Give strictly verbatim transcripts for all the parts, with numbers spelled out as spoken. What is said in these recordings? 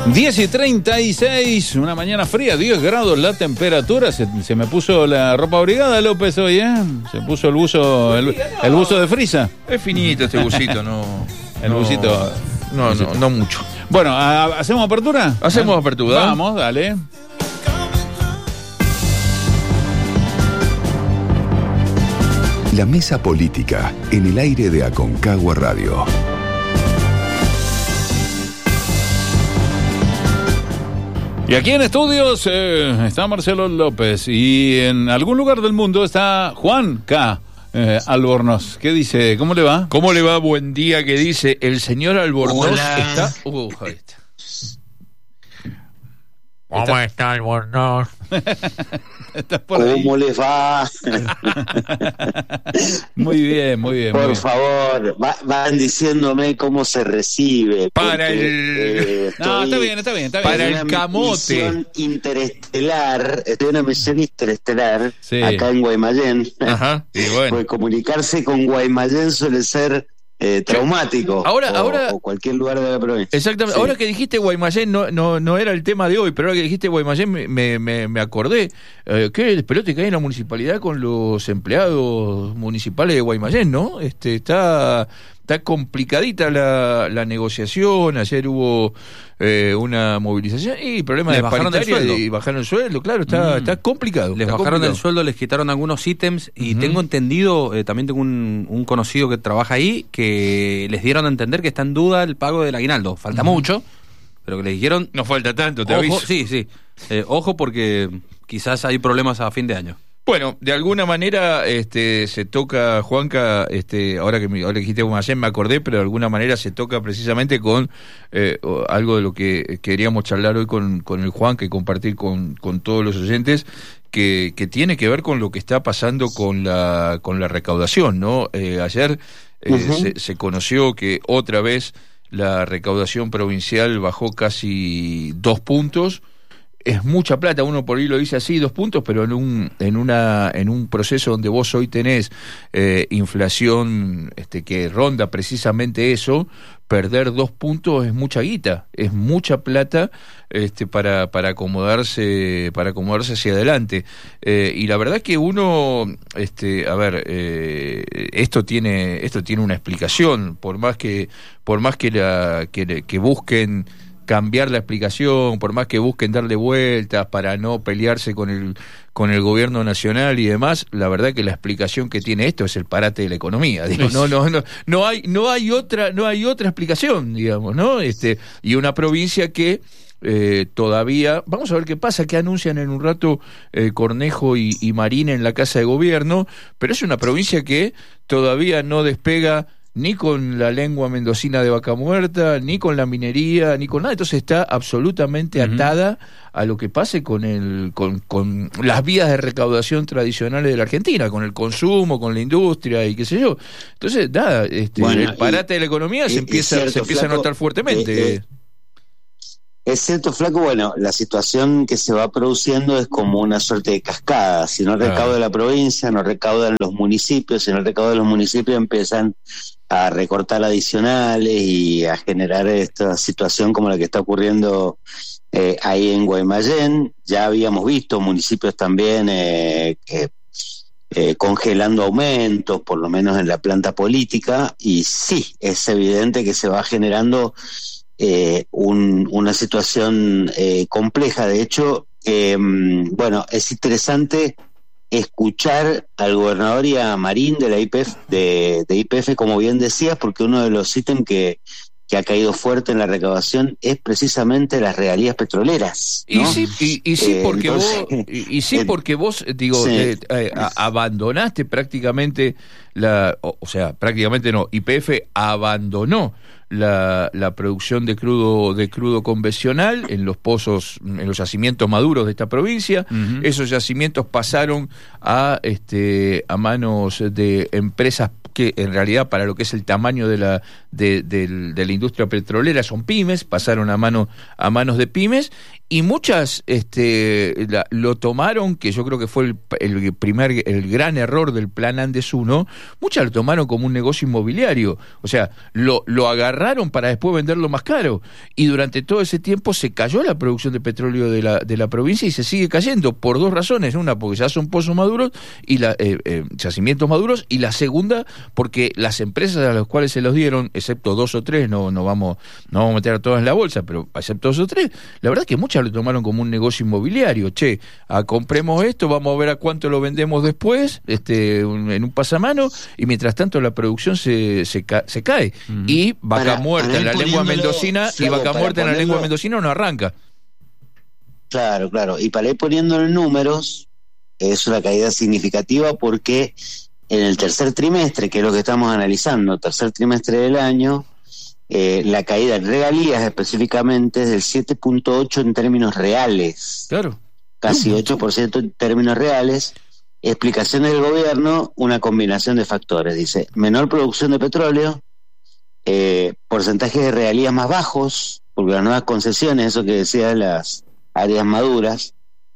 diez y treinta y seis, una mañana fría, diez grados la temperatura. Se, se me puso la ropa abrigada, López, hoy, ¿eh? Se puso el buzo, el, el buzo de frisa. Es finito este busito, no. El no, busito. No, no, no mucho. Bueno, ¿hacemos apertura? Hacemos ¿Ah? apertura. Vamos, dale. La mesa política en el aire de Aconcagua Radio. Y aquí en estudios eh, está Marcelo López y en algún lugar del mundo está Juan K. Eh, Albornoz. ¿Qué dice? ¿Cómo le va? ¿Cómo le va? Buen día, que dice el señor Albornoz. Hola. Está... Uh, ahí está. ¿Cómo está, está Albornoz? ¿Cómo les va? Muy bien, muy bien. Por muy bien. favor, va, van diciéndome cómo se recibe. Para porque, el... eh, No, está estoy bien, está bien, está Para bien. en el una camote. misión interestelar, estoy en una misión interestelar Sí. acá en Guaymallén. Ajá, y bueno. Porque comunicarse con Guaymallén suele ser eh, traumático. Ahora- o, ahora- o cualquier lugar de la provincia. Exactamente. Sí. Ahora que dijiste Guaymallén, no, no, no era el tema de hoy, pero ahora que dijiste Guaymallén me, me, me, me acordé. Eh, ¿Qué despelote que hay en la municipalidad con los empleados municipales de Guaymallén, no? Este, está, está complicadita la, la negociación. Ayer hubo eh, una movilización y problemas Les de bajaron el paritaria sueldo. y bajaron el sueldo. Claro, está, Mm. está complicado. Les está bajaron complicado. el sueldo, les quitaron algunos ítems y Ujú. tengo entendido, eh, también tengo un, un conocido que trabaja ahí, que les dieron a entender que está en duda el pago del aguinaldo. Falta Ujú. mucho, pero que les dijeron... No falta tanto, te Ojo, aviso. sí, sí. Eh, ojo porque quizás hay problemas a fin de año. Bueno, de alguna manera este, se toca, Juanca, este, ahora que me, ahora que dijiste Guaymallén me acordé, pero de alguna manera se toca precisamente con eh, o- algo de lo que queríamos charlar hoy con, con el Juanca y compartir con, con todos los oyentes, que, que tiene que ver con lo que está pasando con la, con la recaudación, ¿no? Eh, ayer eh, Ujú. se, se conoció que otra vez la recaudación provincial bajó casi dos puntos. Es mucha plata, uno por ahí lo dice así, dos puntos, pero en un en una en un proceso donde vos hoy tenés eh, inflación este, que ronda precisamente eso, perder dos puntos es mucha guita, es mucha plata este, para para acomodarse para acomodarse hacia adelante. Eh, y la verdad que uno, este, a ver, eh, esto tiene esto tiene una explicación, por más que por más que la que, que busquen cambiar la explicación, por más que busquen darle vueltas para no pelearse con el con el gobierno nacional y demás, la verdad que la explicación que tiene esto es el parate de la economía. Digo, no, no, no, no hay, no hay otra, no hay otra explicación, digamos, ¿no? Este, y una provincia que eh, todavía, vamos a ver qué pasa, que anuncian en un rato eh, Cornejo y, y Marín en la Casa de Gobierno, pero es una provincia que todavía no despega ni con la lengua mendocina de vaca muerta, ni con la minería, ni con nada. Entonces está absolutamente Ujú. atada a lo que pase con el con, con las vías de recaudación tradicionales de la Argentina, con el consumo, con la industria y qué sé yo. Entonces, nada, este, Bueno, el parate y- de la economía y- se y empieza, cierto, se empieza Flaco, a notar fuertemente. eh, eh, Es cierto, Flaco, bueno, la situación que se va produciendo es como una suerte de cascada. Si no recauda Ah. la provincia, no recaudan los municipios. Si no recaudan los municipios, empiezan a recortar adicionales y a generar esta situación como la que está ocurriendo eh, ahí en Guaymallén. Ya habíamos visto municipios también eh, que eh, congelando aumentos, por lo menos en la planta política, y sí, es evidente que se va generando eh, un, una situación eh, compleja. De hecho, eh, bueno, es interesante escuchar al gobernador y a Marín de la I P F, de, de I P F, como bien decías, porque uno de los ítems que, que ha caído fuerte en la recaudación es precisamente las regalías petroleras, Y ¿no? sí, y, y sí Eh, porque entonces, vos, y, y sí eh, porque vos, digo, sí. eh, eh, a- abandonaste prácticamente la, o, o sea, prácticamente no, Y P F abandonó la, la producción de crudo, de crudo convencional en los pozos, en los yacimientos maduros de esta provincia. Ujú. Esos yacimientos pasaron a, este, a manos de empresas que en realidad para lo que es el tamaño de la de, de, de la industria petrolera son pymes, pasaron a mano a manos de pymes, y muchas este la, lo tomaron, que yo creo que fue el, el primer el gran error del Plan Andes uno, muchas lo tomaron como un negocio inmobiliario, o sea, lo, lo agarraron para después venderlo más caro, y durante todo ese tiempo se cayó la producción de petróleo de la, de la provincia y se sigue cayendo por dos razones, una porque ya son pozos maduros y la, eh, eh, yacimientos maduros, y la segunda porque las empresas a las cuales se los dieron, excepto dos o tres, no, no vamos no vamos a meter a todas en la bolsa, pero excepto dos o tres, la verdad es que muchas lo tomaron como un negocio inmobiliario. Che, a, compremos esto, vamos a ver a cuánto lo vendemos después, este un, en un pasamano, y mientras tanto la producción se, se, ca, se cae. Uh-huh. Y vaca para, muerta para en la lengua mendocina, Flaco, y vaca muerta en la lengua mendocina no arranca. Claro, claro. Y para ir poniéndolo en números, es una caída significativa porque en el tercer trimestre, que es lo que estamos analizando, tercer trimestre del año, Eh, la caída en regalías específicamente es del siete punto ocho en términos reales. Claro. Casi ocho por ciento en términos reales. Explicaciones del gobierno, una combinación de factores. Dice, menor producción de petróleo, eh, porcentajes de regalías más bajos, porque las nuevas concesiones, eso que decía, las áreas maduras,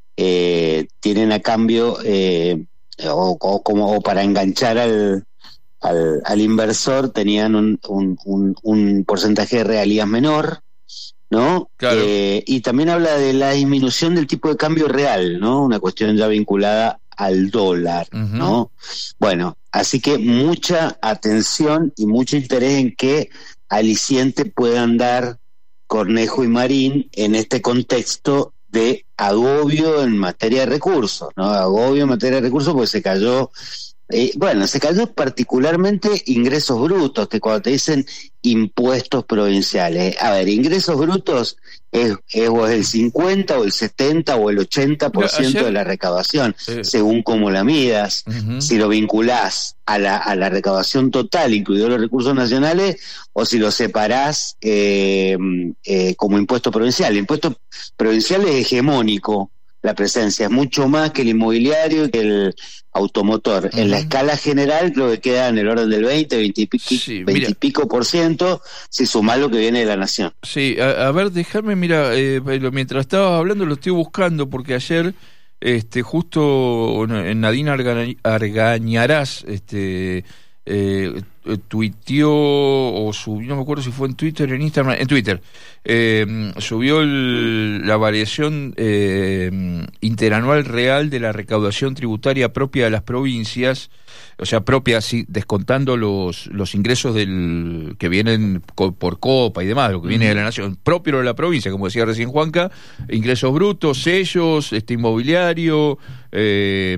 eh, tienen a cambio, eh, o, o como o para enganchar al... Al, al inversor, tenían un, un, un, un porcentaje de regalías menor, ¿no? Claro. Eh, y también habla de la disminución del tipo de cambio real, ¿no? Una cuestión ya vinculada al dólar, uh-huh. ¿no? Bueno, así que mucha atención y mucho interés en qué aliciente puedan dar Cornejo y Marín en este contexto de agobio en materia de recursos, ¿no? Agobio en materia de recursos porque se cayó... Eh, bueno, se cayó particularmente ingresos brutos, que cuando te dicen impuestos provinciales, a ver, ingresos brutos es, es o es el cincuenta o el setenta o el ochenta por ciento ayer, de la recaudación, eh, según como la midas. Uh-huh. Si lo vinculás a la, a la recaudación total, incluidos los recursos nacionales, o si lo separás eh, eh, como impuesto provincial. El impuesto provincial es hegemónico. La presencia es mucho más que el inmobiliario y que el automotor. Uh-huh. En la escala general creo que queda en el orden del veinte, veinte y pico, sí, veinte y pico por ciento, si sumás lo que viene de la nación. Sí, a, a ver, déjame, mira, eh, mientras estabas hablando lo estoy buscando, porque ayer este justo en Nadine Arga, Argañarás este eh, tuiteó o subió, no me acuerdo si fue en Twitter o en Instagram, en Twitter, eh, subió el, la variación eh, interanual real de la recaudación tributaria propia de las provincias, o sea, propia, sí, descontando los los ingresos del que vienen co, por copa y demás, lo que viene uh-huh. de la nación, propio de la provincia, como decía recién Juanca, ingresos brutos, sellos, este inmobiliario, eh,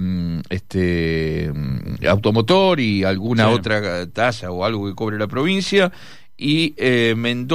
este automotor y alguna sí. otra tasa o algo que cobre la provincia. Y eh,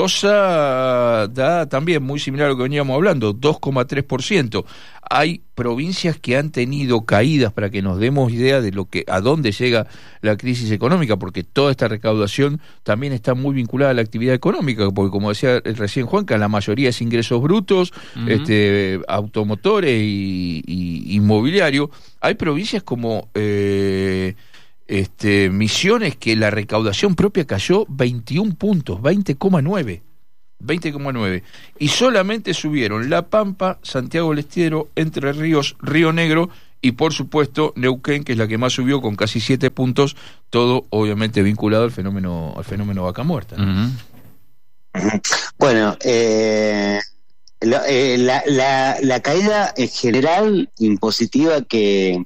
Mendoza da también muy similar a lo que veníamos hablando, dos coma tres por ciento. Hay provincias que han tenido caídas, para que nos demos idea de lo que a dónde llega la crisis económica, porque toda esta recaudación también está muy vinculada a la actividad económica, porque como decía recién Juanca, la mayoría es ingresos brutos, uh-huh. este automotores y, y inmobiliario. Hay provincias como eh, Este, Misiones, que la recaudación propia cayó veintiún puntos, veinte coma nueve, veinte coma nueve, y solamente subieron La Pampa, Santiago del Estero, Entre Ríos, Río Negro y por supuesto Neuquén, que es la que más subió con casi siete puntos, todo obviamente vinculado al fenómeno al fenómeno vaca muerta, ¿no? Uh-huh. Bueno, eh, la, eh, la, la, la caída en general impositiva que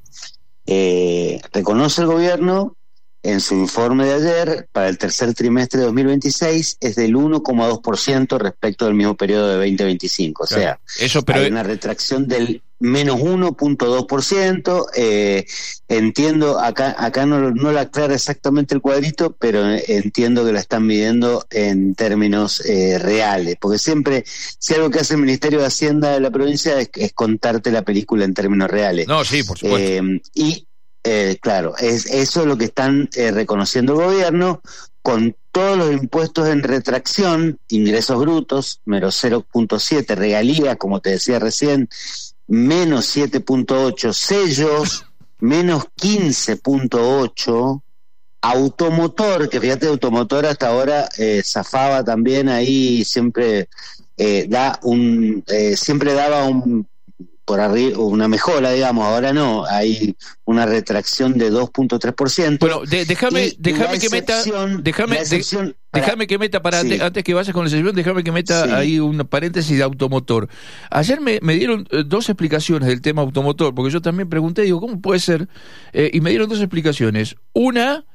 Eh, reconoce el gobierno en su informe de ayer para el tercer trimestre de dos mil veintiséis es del uno coma dos por ciento respecto al mismo periodo de veinte veinticinco, o claro. sea, Eso, pero... hay una retracción del menos uno coma dos por ciento. eh, entiendo, acá acá no, no la aclara exactamente el cuadrito, pero entiendo que la están midiendo en términos eh, reales, porque siempre, si algo que hace el Ministerio de Hacienda de la provincia es, es contarte la película en términos reales. No, sí, por supuesto. Eh, y, eh, claro, es eso es lo que están eh, reconociendo el gobierno, con todos los impuestos en retracción, ingresos brutos, menos cero punto siete, regalías, como te decía recién, menos siete punto ocho, sellos, menos quince punto ocho, Automotor, que fíjate, Automotor hasta ahora eh, zafaba también ahí, siempre eh, da un, eh, siempre daba un por arriba una mejora, digamos, ahora no, hay una retracción de dos punto tres por ciento. Bueno, de, déjame, y déjame que meta, déjame, de, déjame que meta para sí. antes, antes que vayas con la excepción, déjame que meta sí. ahí un paréntesis de Automotor. Ayer me, me dieron eh, dos explicaciones del tema Automotor, porque yo también pregunté, digo, ¿cómo puede ser? Eh, y me dieron dos explicaciones. Una,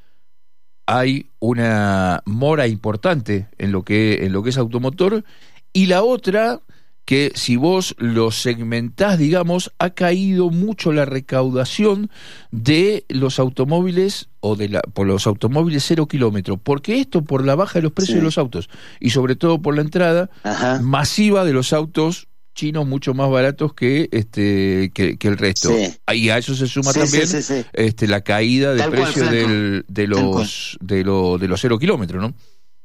hay una mora importante en lo que, en lo que es Automotor, y la otra, que si vos lo segmentás, digamos, ha caído mucho la recaudación de los automóviles o de la, por los automóviles cero kilómetros, porque esto por la baja de los precios sí. de los autos y sobre todo por la entrada Ajá. masiva de los autos chinos mucho más baratos que este que, que el resto. Sí. Y a eso se suma sí, también sí, sí, sí. este la caída de precio del, de los de lo, de los cero kilómetros, ¿no?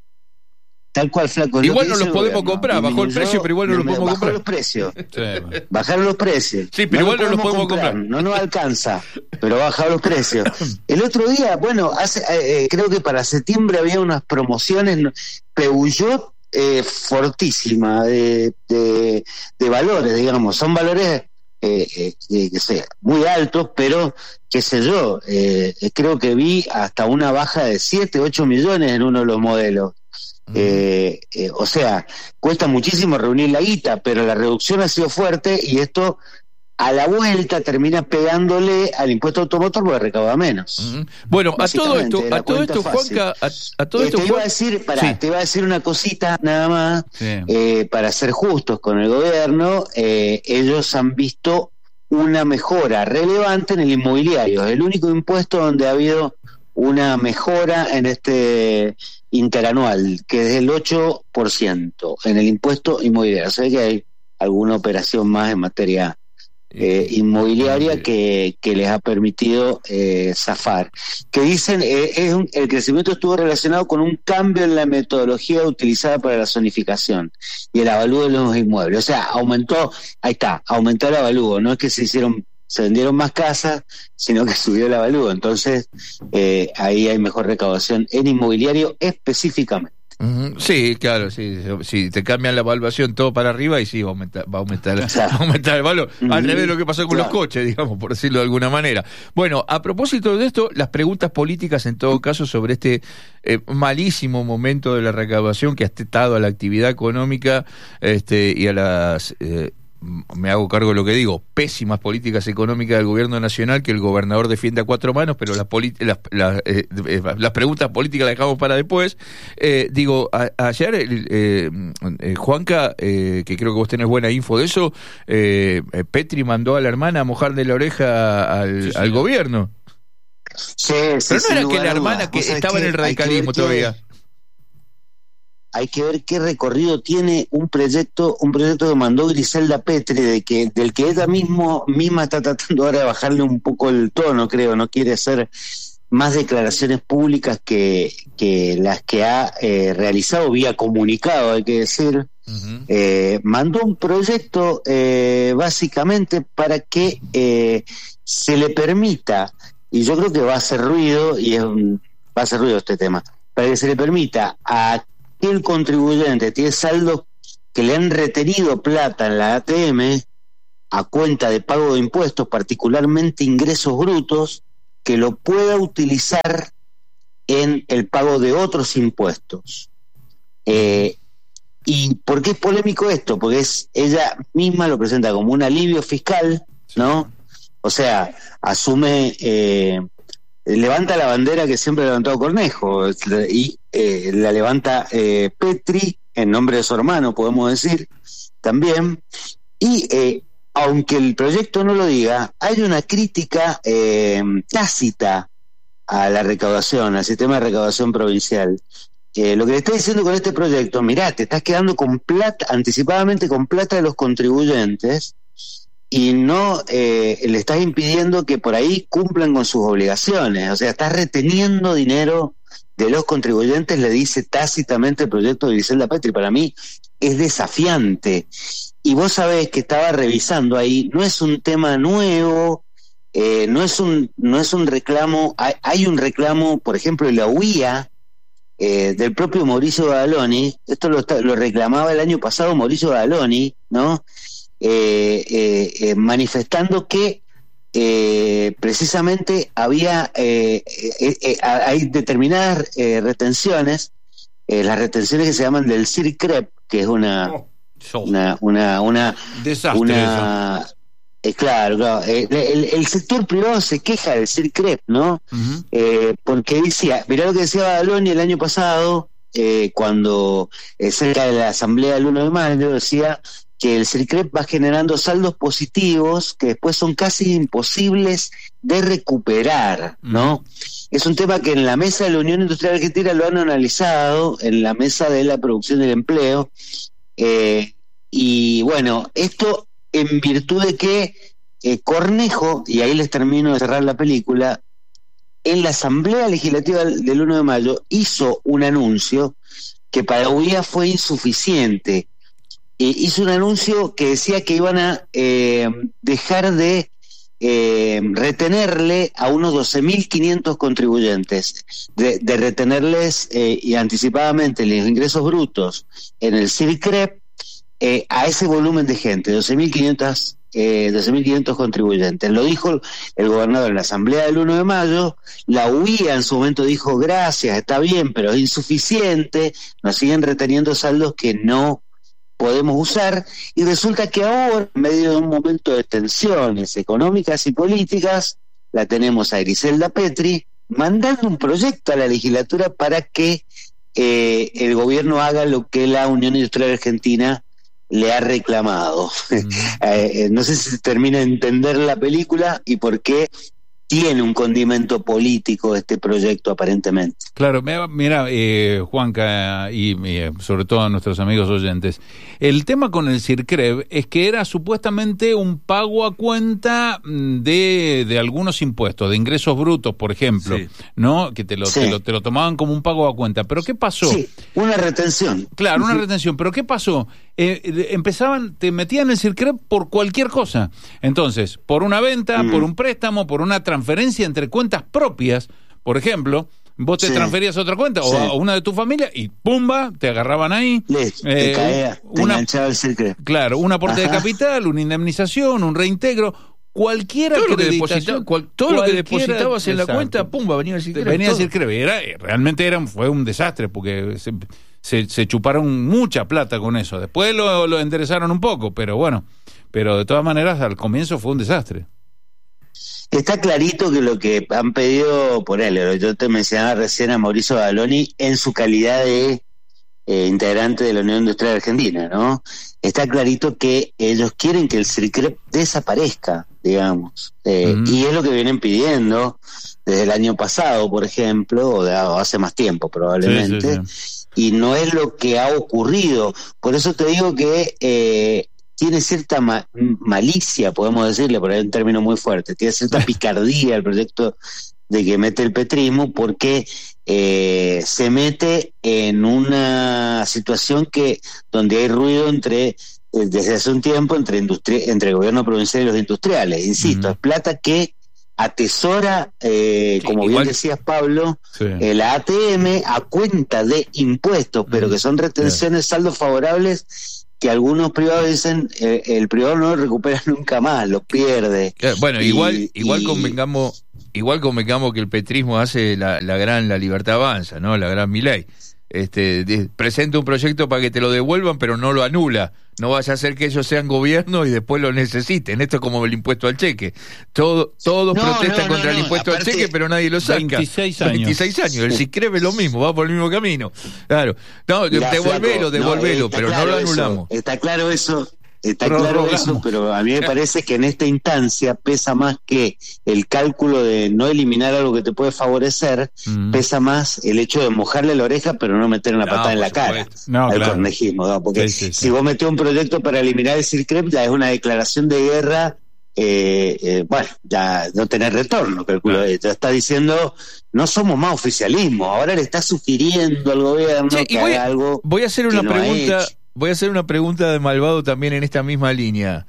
Tal cual, flaco. Igual no los podemos gobierno. comprar, bajó el precio, pero igual no los podemos comprar. Bajaron los precios. Sí. Bajaron los precios. Sí, pero no igual no los podemos comprar. comprar. No nos alcanza, pero bajaron los precios. El otro día, bueno, hace, eh, creo que para septiembre había unas promociones, Peugeot eh, fortísima de, de, de valores, digamos. Son valores eh, eh, eh, que sé, muy altos, pero qué sé yo, eh, creo que vi hasta una baja de siete, ocho millones en uno de los modelos. Eh, eh, o sea, cuesta muchísimo reunir la guita, pero la reducción ha sido fuerte y esto a la vuelta termina pegándole al impuesto automotor porque recauda menos. Uh-huh. Bueno, a todo esto, a todo esto, Juanca, a, a todo eh, esto, te iba a decir, pará, sí. te iba a decir una cosita nada más, sí. eh, para ser justos con el gobierno, eh, ellos han visto una mejora relevante en el inmobiliario, es el único impuesto donde ha habido una mejora en este interanual, que es del ocho por ciento en el impuesto inmobiliario. O sea que hay alguna operación más en materia eh, inmobiliaria que, que les ha permitido eh, zafar. Que dicen, eh, es un, el crecimiento estuvo relacionado con un cambio en la metodología utilizada para la zonificación y el avalúo de los inmuebles. O sea, aumentó, ahí está, aumentó el avalúo, no es que se hicieron se vendieron más casas, sino que subió el avalúo. Entonces, eh, ahí hay mejor recaudación en inmobiliario específicamente. Uh-huh. Sí, claro, sí, si te cambian la evaluación todo para arriba y sí va a aumentar, va a aumentar, o sea, va a aumentar el valor. Uh-huh. Al revés de lo que pasó con claro. los coches, digamos, por decirlo de alguna manera. Bueno, a propósito de esto, las preguntas políticas en todo caso sobre este eh, malísimo momento de la recaudación que ha estado a la actividad económica este, y a las... Eh, me hago cargo de lo que digo, pésimas políticas económicas del gobierno nacional que el gobernador defiende a cuatro manos, pero las, politi- las, las, eh, las preguntas políticas las dejamos para después. Eh, digo, a, ayer eh, eh, Juanca, eh, que creo que vos tenés buena info de eso, eh, Petri mandó a la hermana a mojarle la oreja al, sí, sí. al gobierno. Sí, sí, pero no era que la hermana que estaba en el radicalismo todavía. Hay que ver qué recorrido tiene un proyecto, un proyecto que mandó Griselda Petri, de que, del que ella mismo, misma está tratando ahora de bajarle un poco el tono, creo, no quiere hacer más declaraciones públicas que, que las que ha eh, realizado vía comunicado, hay que decir. Uh-huh. Eh, mandó un proyecto eh, básicamente para que eh, se le permita, y yo creo que va a hacer ruido, y es un, va a hacer ruido este tema, para que se le permita a el contribuyente tiene saldos que le han retenido plata en la A T M a cuenta de pago de impuestos, particularmente ingresos brutos, que lo pueda utilizar en el pago de otros impuestos. Eh, ¿Y por qué es polémico esto? Porque es ella misma lo presenta como un alivio fiscal, ¿no? O sea, asume... Eh, levanta la bandera que siempre ha levantado Cornejo y eh, la levanta eh, Petri en nombre de su hermano, podemos decir, también. Y eh, aunque el proyecto no lo diga, hay una crítica eh, tácita a la recaudación, al sistema de recaudación provincial. Eh, lo que le está diciendo con este proyecto, mirá, te estás quedando con plata, anticipadamente con plata de los contribuyentes, y no eh, le estás impidiendo que por ahí cumplan con sus obligaciones, o sea, estás reteniendo dinero de los contribuyentes, le dice tácitamente el proyecto de Griselda Petri. Para mí es desafiante, y vos sabés que estaba revisando ahí, no es un tema nuevo, eh, no es un no es un reclamo, hay, hay un reclamo, por ejemplo, de la U I A, eh, del propio Mauricio Badaloni. Esto lo, lo reclamaba el año pasado Mauricio Badaloni, ¿no? Eh, eh, eh, manifestando que eh, precisamente había eh, eh, eh, hay determinadas eh, retenciones, eh, las retenciones que se llaman del CIRCREP, que es una oh, una una una, desastre una eso. Eh, claro, claro. Eh, el, el sector privado se queja del CIRCREP, ¿no? Uh-huh. Eh, porque decía, mirá lo que decía Badaloni el año pasado, eh, cuando eh, cerca de la asamblea del uno de mayo, decía que el CIRCREP va generando saldos positivos que después son casi imposibles de recuperar, ¿no? Uh-huh. Es un tema que en la mesa de la Unión Industrial Argentina lo han analizado, en la mesa de la producción del empleo, eh, y bueno, esto en virtud de que eh, Cornejo, y ahí les termino de cerrar la película, en la Asamblea Legislativa del uno de mayo hizo un anuncio que para U I A fue insuficiente. Eh, hizo un anuncio que decía que iban a eh, dejar de eh, retenerle a unos doce mil quinientos contribuyentes, de, de retenerles eh, y anticipadamente los ingresos brutos en el CIRCREP, Eh, a ese volumen de gente, doce mil quinientos eh, doce mil quinientos contribuyentes. Lo dijo el gobernador en la asamblea del uno de mayo, la U I A en su momento dijo gracias, está bien, pero es insuficiente, nos siguen reteniendo saldos que no podemos usar, y resulta que ahora, en medio de un momento de tensiones económicas y políticas, la tenemos a Griselda Petri mandando un proyecto a la legislatura para que eh, el gobierno haga lo que la Unión Industrial Argentina le ha reclamado. Mm. eh, no sé si se termina de entender la película y por qué tiene un condimento político este proyecto aparentemente. Claro, mira, eh, Juanca y eh, sobre todo a nuestros amigos oyentes, el tema con el CIRCREP es que era supuestamente un pago a cuenta de, de algunos impuestos, de ingresos brutos, por ejemplo, sí. ¿no? Que te lo, sí. te lo te lo tomaban como un pago a cuenta. ¿Pero qué pasó? Sí, una retención. Claro, una retención. ¿Pero qué pasó? Eh, empezaban, te metían el CIRCREP por cualquier cosa. Entonces, por una venta, mm. por un préstamo, por una transferencia entre cuentas propias, por ejemplo, vos te sí. transferías a otra cuenta sí. o a una de tu familia y pumba, te agarraban ahí. Listo, eh, te caía, te una, enganchaba el CIRCREP. Claro, un aporte Ajá. de capital, una indemnización, un reintegro, cualquiera todo lo que depositaba, cual, todo lo que depositabas en exacto. la cuenta, pumba, venía el CIRCREP. Venía el CIRCREP. Era, realmente era, fue un desastre porque se, se, se chuparon mucha plata con eso. Después lo, lo enderezaron un poco, pero bueno, pero de todas maneras al comienzo fue un desastre. Está clarito que lo que han pedido por él, yo te mencionaba recién a Mauricio Badaloni en su calidad de eh, integrante de la Unión Industrial Argentina, ¿no? Está clarito que ellos quieren que el CIRCREP desaparezca, digamos, eh, uh-huh. y es lo que vienen pidiendo desde el año pasado, por ejemplo, o, de, o hace más tiempo probablemente, sí, sí, sí. y no es lo que ha ocurrido. Por eso te digo que eh, tiene cierta ma- malicia, podemos decirle, por ahí un término muy fuerte, tiene cierta picardía el proyecto de que mete el petrismo, porque eh, se mete en una situación que donde hay ruido entre eh, desde hace un tiempo entre industri- entre el gobierno provincial y los industriales, insisto, uh-huh. es plata que atesora, eh, sí, como igual, bien decías Pablo, sí. eh, la A T M a cuenta de impuestos, pero uh-huh. que son retenciones, yeah. saldos favorables que algunos privados dicen eh, el privado no lo recupera nunca más, lo pierde. Claro, bueno, y, igual igual y... convengamos igual convengamos que el petrismo hace la, la gran La Libertad Avanza, ¿no? La gran Milei. Este, de, presenta un proyecto para que te lo devuelvan, pero no lo anula. No vaya a ser que ellos sean gobierno y después lo necesiten. Esto es como el impuesto al cheque. Todo, todos no, protestan no, no, contra no, el impuesto al cheque, pero nadie lo saca. veintiséis años. veintiséis años. El CIRCREP es lo mismo, va por el mismo camino. Claro. No, ya, devolvelo, devolvelo, no, pero claro no lo anulamos. Eso, está claro eso. Está Pero claro rogamos. eso, pero a mí me parece que en esta instancia pesa más que el cálculo de no eliminar algo que te puede favorecer, mm. pesa más el hecho de mojarle la oreja pero no meter una no, patada en la cara no, al claro. cornejismo, ¿no? Porque sí, sí, sí. si vos metés un proyecto para eliminar el CIRCREP ya es una declaración de guerra, eh, eh, bueno, ya no tener retorno, calculo, claro. ya está diciendo no somos más oficialismo, ahora le está sugiriendo al gobierno sí, que voy, haga algo. Voy a hacer una pregunta. Voy a hacer una pregunta de malvado también en esta misma línea.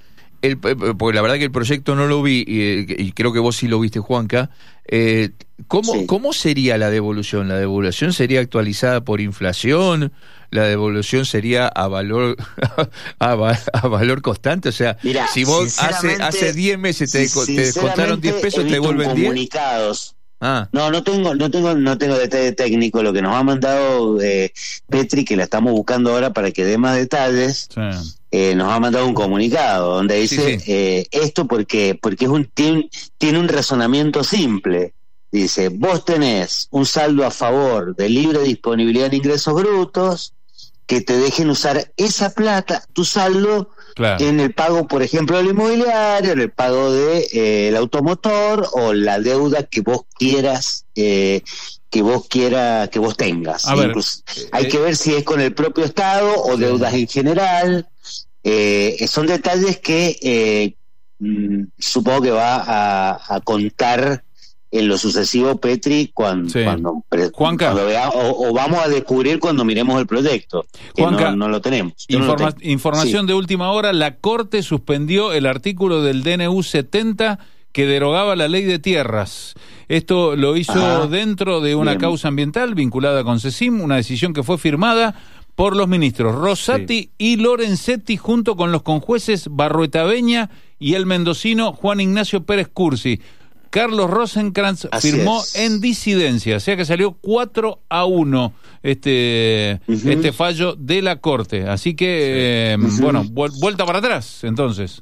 el, porque la verdad que el proyecto no lo vi, y, y creo que vos sí lo viste, Juanca. Eh, ¿cómo, Sí. ¿Cómo sería la devolución? ¿La devolución sería actualizada por inflación? ¿La devolución sería a valor a, va- a valor constante? O sea, Mirá, si vos hace sinceramente- hace diez meses te, sin- te descontaron diez sinceramente, pesos, he te visto devuelven un diez. comunicados. Ah, No, no tengo, no tengo, no tengo detalle técnico. Lo que nos ha mandado eh, Petri, que la estamos buscando ahora para que dé más detalles, Sí. eh, nos ha mandado un comunicado donde dice Sí, sí. eh, esto porque porque es un tiene, tiene un razonamiento simple. Dice, vos tenés un saldo a favor de libre disponibilidad en ingresos brutos, que te dejen usar esa plata, tu saldo, Claro. en el pago, por ejemplo, del inmobiliario, en el pago de eh, el automotor o la deuda que vos quieras eh, que vos quiera que vos tengas. A ver, Incluso, eh, hay que ver si es con el propio Estado o deudas en general. Eh, son detalles que eh, mm, supongo que va a, a contar en lo sucesivo Petri cuando, Sí. cuando, pre- Juanca. cuando vea, o, o vamos a descubrir cuando miremos el proyecto, que Juanca, no, no lo tenemos. Yo no lo Informa- tengo. información de última hora, la Corte suspendió el artículo del D N U setenta que derogaba la ley de tierras. Esto lo hizo Ajá. dentro de una Bien. causa ambiental vinculada con CECIM, una decisión que fue firmada por los ministros Rosati y Lorenzetti junto con los conjueces Barruetaveña y el mendocino Juan Ignacio Pérez Cursi. Carlos Rosenkrantz Así firmó es. en disidencia, o sea que salió cuatro a uno este, Ujú. este fallo de la Corte. Así que, eh, Ujú. bueno, vuel- vuelta para atrás, entonces.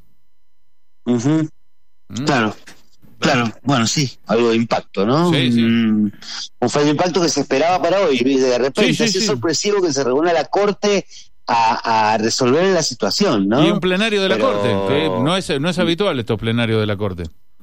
Ujú. ¿Mm? Claro, claro, bueno, sí, algo de impacto, ¿no? Sí, sí. Mm, un fallo de impacto que se esperaba para hoy, y de repente Sí, sí, así sí. sorpresivo que se reúna la Corte a, a resolver la situación, ¿no? Y un plenario de la Pero- Corte, que no es, no es habitual estos plenarios de la Corte.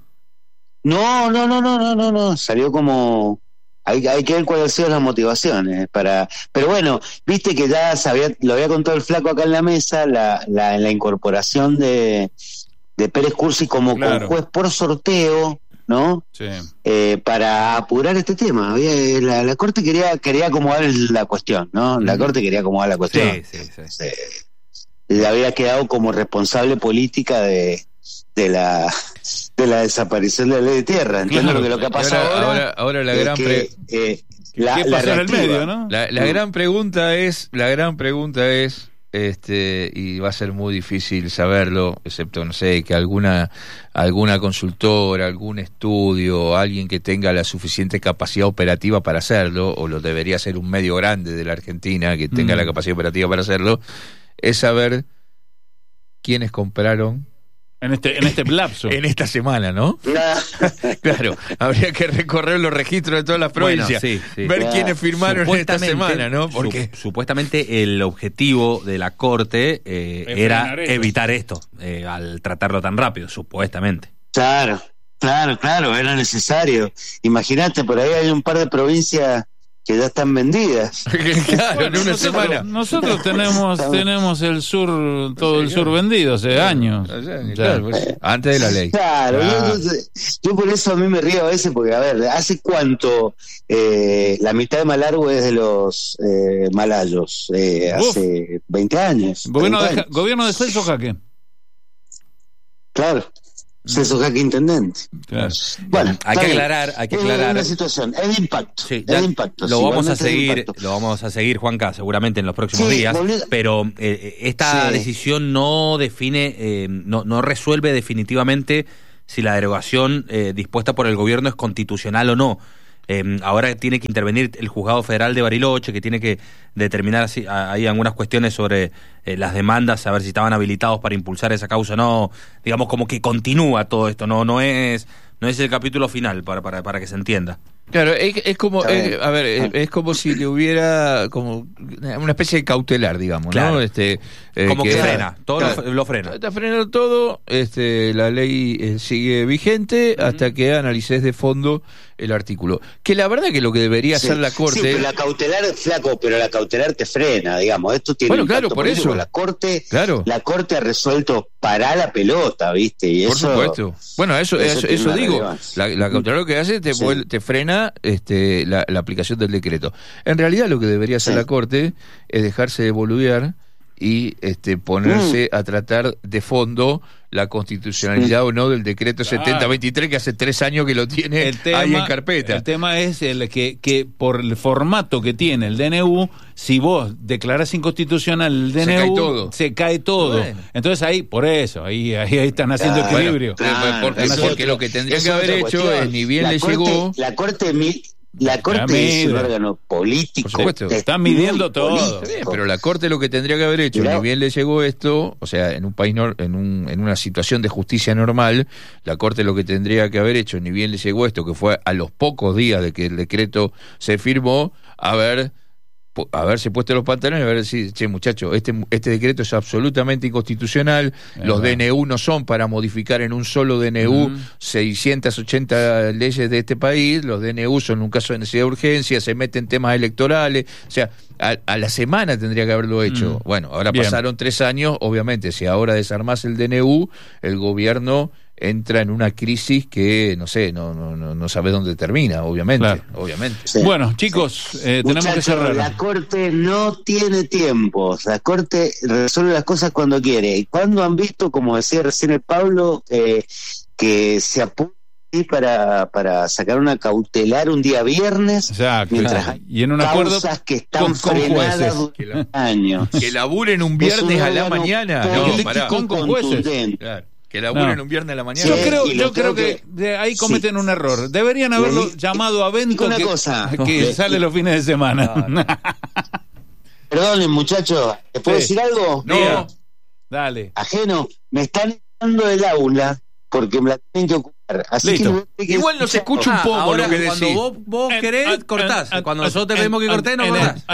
No, no, no, no, no, no, no, salió como... Hay, hay que ver cuáles han sido las motivaciones para... Pero bueno, viste que ya sabía, lo había contado el Flaco acá en la mesa, la, la, la incorporación de, de Pérez Cursi como Claro. juez por sorteo, ¿no? Sí. Eh, para apurar este tema. Había- la, la Corte quería quería acomodar el- la cuestión, ¿no? La Corte quería acomodar la cuestión. Sí, sí, sí. Se- le había quedado como responsable política de, de la de la desaparición de la ley de tierra. Entiendo Claro. lo que lo que ha Y pasado ahora- ahora. ahora- ahora la es gran que, pre- eh, la, ¿Qué la pasó en el reactiva. medio, no? La, la Mm. gran pregunta es, la gran pregunta es, este, y va a ser muy difícil saberlo, excepto, no sé, que alguna, alguna consultora, algún estudio, alguien que tenga la suficiente capacidad operativa para hacerlo, o lo debería ser un medio grande de la Argentina que tenga Mm. la capacidad operativa para hacerlo, es saber quiénes compraron En este, en este lapso. en esta semana, ¿no? Nah, Claro, habría que recorrer los registros de todas las Bueno, provincias, sí, sí. ver Claro. quiénes firmaron en esta Supuestamente- semana, ¿no? su- Porque supuestamente el objetivo de la Corte eh, Es era frenar esto. evitar esto, eh, al tratarlo tan rápido, supuestamente. claro, claro, claro, era necesario. Imagínate, por ahí hay un par de provincias que ya están vendidas. claro, Bueno, en una nosotros, semana. nosotros tenemos tenemos el sur, todo el sur vendido hace años. O sea, Ya. claro, pues, antes de la ley. Claro, Claro. Yo, yo- yo por eso a mí me río a veces, porque a ver, ¿hace cuánto eh, la mitad de Malargüe es de los eh, malayos? Eh, Uf. hace veinte años. Gobierno de, treinta Ja- años. gobierno de Celso Jaque. Claro, Celso Jaque intendente. Claro. Bueno, Hay está que bien. aclarar, hay que Es aclarar. una situación, es de impacto. Sí, es ya de impacto. lo sí, vamos a igualmente es de seguir, impacto. lo vamos a seguir, Juanca, seguramente en los próximos Sí, días, volviendo- pero eh, esta Sí. decisión no define, eh, no, no resuelve definitivamente si la derogación eh, dispuesta por el gobierno es constitucional o no. Eh, ahora tiene que intervenir el Juzgado Federal de Bariloche, que tiene que determinar si hay algunas cuestiones sobre eh, las demandas, a ver si estaban habilitados para impulsar esa causa o no. Digamos, como que continúa todo esto, no no es no es el capítulo final, para para, para que se entienda. Claro, es, es como, Está es- bien. a ver, es, es como si le hubiera como una especie de cautelar, digamos, Claro. ¿no? Este, eh, Como que da- frena, todo lo claro, fre- lo frena. Está frenando todo, este, la ley eh, sigue vigente hasta que analices de fondo el artículo. Que la verdad que lo que debería Sí. hacer la Sí, Corte... pero la cautelar, flaco, pero la cautelar te frena, digamos. Esto tiene Bueno, impacto claro, por político. eso. La Corte, Claro. la Corte ha resuelto parar la pelota, ¿viste? Y Por eso, supuesto. Bueno, eso, eso eso, tiene eso una digo. relevancia. La, la cautelar lo que hace te, Sí. vuel- te frena este, la, la aplicación del decreto. En realidad lo que debería hacer Sí. la Corte es dejarse de boludear y este ponerse mm. a tratar de fondo la constitucionalidad sí. o no del decreto claro. setenta veintitrés, que hace tres años que lo tiene el tema, ahí en carpeta. El tema es el que, que por el formato que tiene el D N U, si vos declarás inconstitucional el D N U, se cae todo. Se cae todo. Bueno. Entonces ahí, por eso, ahí, ahí, ahí están haciendo claro, equilibrio. Bueno, claro, porque, porque, porque lo que tendría que haber hecho cuestión. es, ni bien la le corte, llegó... La Corte... Mi... La Corte es un órgano político. Por supuesto. Están midiendo todo. Bien, pero la Corte lo que tendría que haber hecho, Mirá. ni bien le llegó esto, o sea, en un país, no, en, un, en una situación de justicia normal, la Corte lo que tendría que haber hecho, ni bien le llegó esto, que fue a los pocos días de que el decreto se firmó, a ver... haberse puesto los pantalones y haber decir, che muchacho, este, este decreto es absolutamente inconstitucional, es los verdad. D N U no son para modificar en un solo D N U uh-huh. seiscientas ochenta leyes de este país, los D N U son un caso de necesidad de urgencia, se meten temas electorales, o sea, a, a la semana tendría que haberlo hecho. Uh-huh. Bueno, ahora Bien. pasaron tres años, obviamente, si ahora desarmás el D N U, el gobierno entra en una crisis que, no sé, no no no, no sabes dónde termina, obviamente. Claro. obviamente. Sí. Bueno, chicos, sí. eh, tenemos Muchachos, que cerrar. La Corte no tiene tiempo, la Corte resuelve las cosas cuando quiere. ¿Y cuando han visto, como decía recién el Pablo, eh, que se apura para para sacar una cautelar un día viernes? Exacto. Mientras hay y en un acuerdo que están con, con frenadas que, la, años. que laburen un viernes un a la mañana. No, pará. Con, con jueces. Claro. Que laburen no. un viernes a la mañana. Yo creo, yo creo que, que ahí cometen sí. un error. Deberían haberlo sí. llamado a Bento, una que, cosa. que sí. sale los fines de semana. No, no. Perdonen, muchachos, ¿te puedo sí. decir algo? No. Mira. Dale. Ajeno, me están dando del aula porque me la tienen que ocupar. Así Listo. que, que igual nos escucha un poco ah, ahora, lo que decís. Cuando vos, vos querés, en, cortás. En, cuando en, nosotros te vemos que cortés, no cortás.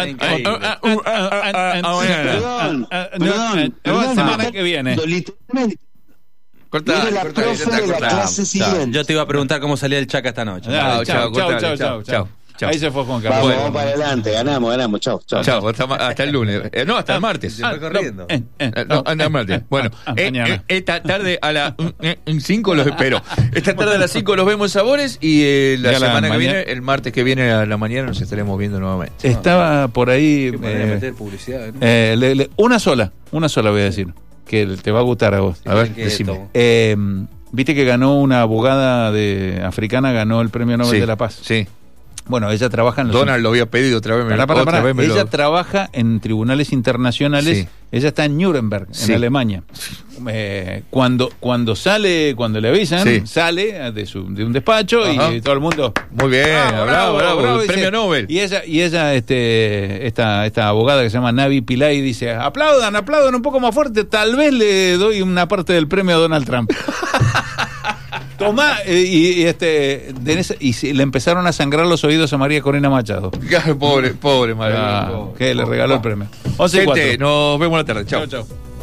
Perdón, perdón. La semana que viene. Literalmente. Cortá, la cortá, profe de la clase siguiente. Yo te iba a preguntar cómo salía el Chaca esta noche. Chao, chao, chao, chao, chao. Ahí se fue Juan Carlos. Vamos, vamos para adelante, ganamos, ganamos. Chao, chao. Chao, hasta, hasta el lunes. Eh, no, hasta el martes. Ah, corriendo. Eh, eh, no, hasta el martes. Bueno, eh, eh, esta tarde a las cinco los espero. Esta tarde a las cinco los vemos en Sabores y eh, la ya semana la que viene, el martes que viene a la mañana nos estaremos viendo nuevamente. Estaba por ahí. ¿Qué podría meter publicidad? ¿No? Eh, le, le, una sola, una sola voy a decir, que te va a gustar a vos. A ver, decime. Eh, Viste que ganó una abogada de africana, ganó el Premio Nobel sí, de la Paz. Sí. Bueno, ella trabaja en los... Donald lo había pedido otra vez. Me pará, pará, otra pará. Vez ella lo... trabaja en tribunales internacionales. Sí. Ella está en Nuremberg, sí. en Alemania. Eh, cuando cuando sale, cuando le avisan, sí. sale de su de un despacho. Ajá. Y todo el mundo... Muy bien, bravo, bravo, bravo, bravo el dice, Premio Nobel. Y ella, y ella este, esta, esta abogada que se llama Navi Pillay dice, aplaudan, aplaudan un poco más fuerte, tal vez le doy una parte del premio a Donald Trump. Tomá, eh, y, y este de esa, y le empezaron a sangrar los oídos a María Corina Machado. Pobre, pobre María. Ah, que le regaló el premio. once y cuatro. Nos vemos la tarde. Chao, chao.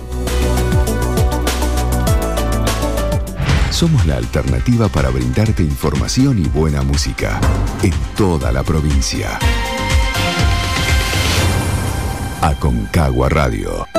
Somos la alternativa para brindarte información y buena música en toda la provincia. Aconcagua Radio.